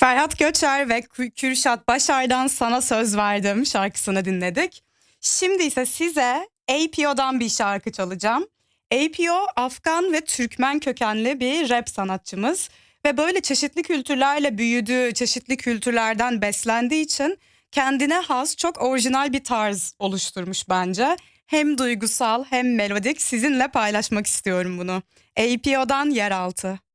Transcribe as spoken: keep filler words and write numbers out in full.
Ferhat Göçer ve Kü- Kürşat Başar'dan Sana Söz Verdim şarkısını dinledik. Şimdi ise size A P O'dan bir şarkı çalacağım. A P O Afgan ve Türkmen kökenli bir rap sanatçımız ve böyle çeşitli kültürlerle büyüdüğü, çeşitli kültürlerden beslendiği için kendine has çok orijinal bir tarz oluşturmuş bence. Hem duygusal hem melodik, sizinle paylaşmak istiyorum bunu. A P O'dan Yeraltı.